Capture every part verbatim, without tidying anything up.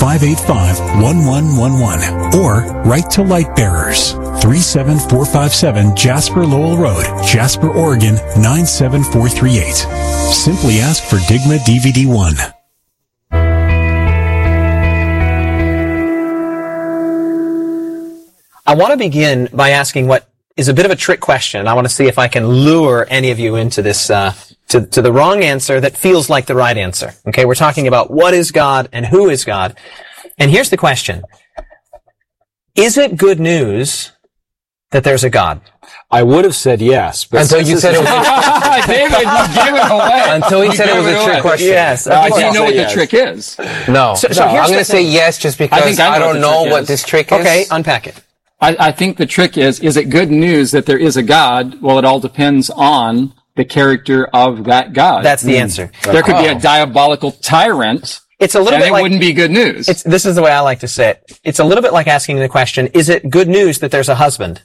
five eight five, one one one one or write to Light Bearers, three seven four five seven Jasper Lowell Road, Jasper, Oregon, nine seven four three eight. Simply ask for Digma D V D one. I want to begin by asking what is a bit of a trick question. I want to see if I can lure any of you into this, uh, to, to the wrong answer that feels like the right answer. Okay, we're talking about what is God and who is God. And here's the question. Is it good news that there's a God? I would have said yes, but until you said it was a David, you gave it away. Until he You said it was a trick question. Yes. Uh, do you know what yes. the trick is? No. So, so no, here's I'm going the to say thing. yes just because I think I I, know what don't the know trick what is. this trick is. Okay, unpack it. I, I think the trick is, is it good news that there is a God? Well, it all depends on the character of that God. That's the answer. There could be Oh. a diabolical tyrant, It's a little and bit it like, wouldn't be good news. it's, this is the way I like to say it. It's a little bit like asking the question, is it good news that there's a husband?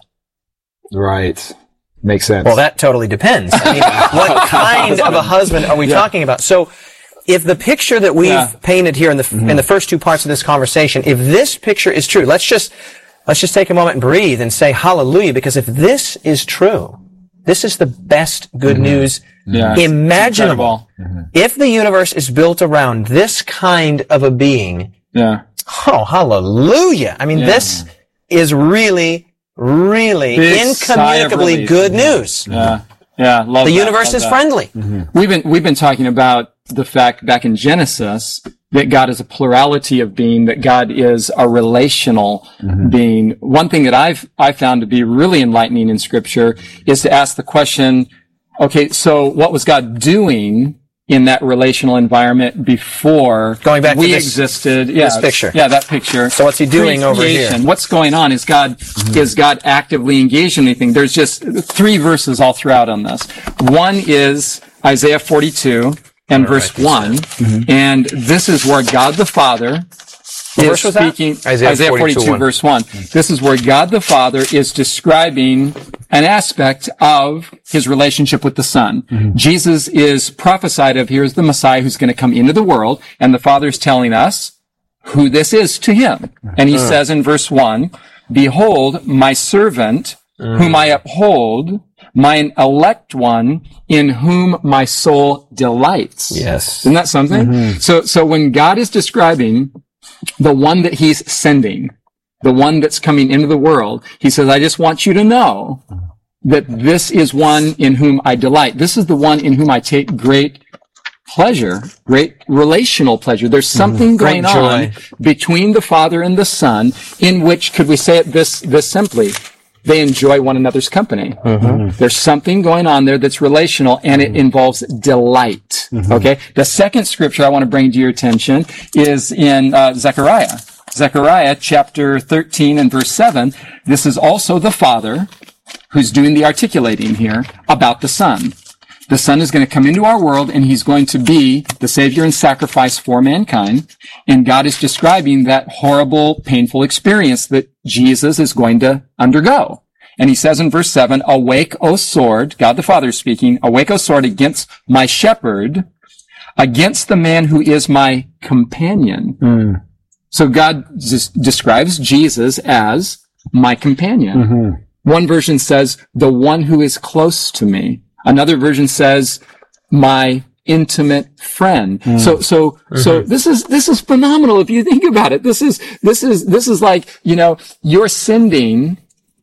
right. Makes sense. Well, that totally depends. I mean, what kind of a husband are we Yeah. talking about? So, if the picture that we've Yeah. painted here in the Mm-hmm. in the first two parts of this conversation, if this picture is true, let's just let's just take a moment and breathe and say hallelujah, because if this is true, this is the best good Mm-hmm. news Yeah, it's imaginable. incredible. If the universe is built around this kind of a being, Yeah. oh hallelujah! I mean, Yeah. this is really, really Big sigh of incommunicably relief. good news. Yeah. Yeah. Love The that, universe love is that. friendly. We've been we've been talking about the fact back in Genesis that God is a plurality of being, that God is a relational being. One thing that I've I found to be really enlightening in Scripture is to ask the question, okay, so what was God doing in that relational environment before Going back to we this- existed? Yeah, this picture. Yeah, that picture. So what's he doing over here? Pre-creation. What's going on? Is God is God actively engaged in anything? There's just three verses all throughout on this. One is Isaiah forty-two and verse one, and this is where God the Father is verse was that? speaking. Isaiah forty-two, forty-two, one. verse one. This is where God the Father is describing an aspect of his relationship with the Son. Jesus is prophesied of here as the Messiah who's going to come into the world, and the Father is telling us who this is to him. And he says in verse one, "Behold, my servant, whom I uphold, mine elect one, in whom my soul delights." Yes. Isn't that something? So, so when God is describing the one that he's sending, the one that's coming into the world, he says, I just want you to know that this is one in whom I delight. This is the one in whom I take great pleasure, great relational pleasure. There's something Great going on joy. between the Father and the Son, in which, could we say it this, this simply, they enjoy one another's company. There's something going on there that's relational, and it involves delight. Okay? The second scripture I want to bring to your attention is in uh, Zechariah. Zechariah chapter thirteen and verse seven. This is also the Father who's doing the articulating here about the Son. The Son is going to come into our world, and he's going to be the Savior and sacrifice for mankind. And God is describing that horrible, painful experience that Jesus is going to undergo. And he says in verse seven, "Awake, O sword," God the Father is speaking, "awake, O sword, against my shepherd, against the man who is my companion." Mm. So God des- describes Jesus as my companion. Mm-hmm. One version says, "the one who is close to me." Another version says, "my intimate friend." Mm. So, so, mm-hmm. so this is, this is phenomenal if you think about it. This is, this is, this is like, you know, you're sending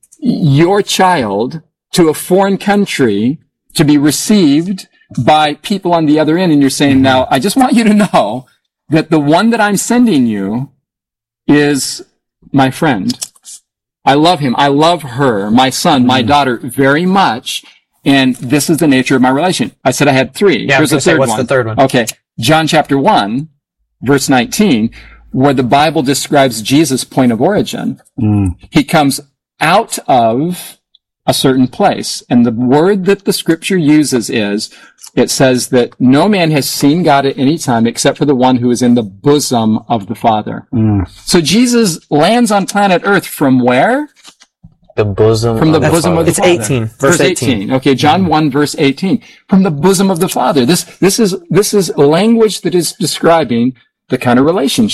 your child to a foreign country to be received by people on the other end. And you're saying, Mm-hmm. now, I just want you to know that the one that I'm sending you is my friend. I love him. I love her, my son, mm-hmm. my daughter very much. And this is the nature of my relation. I said I had three. Yeah, Here's the say, third what's one. the third one? Okay. John chapter one, verse nineteen, where the Bible describes Jesus' point of origin. Mm. He comes out of a certain place. And the word that the scripture uses is, it says that no man has seen God at any time except for the one who is in the bosom of the Father. Mm. So Jesus lands on planet Earth from where? The bosom From the of the bosom Father. of the It's Father. eighteen, verse Verse eighteen. Okay, John one, verse eighteen. From the bosom of the Father. This, this is, this is language that is describing the kind of relationship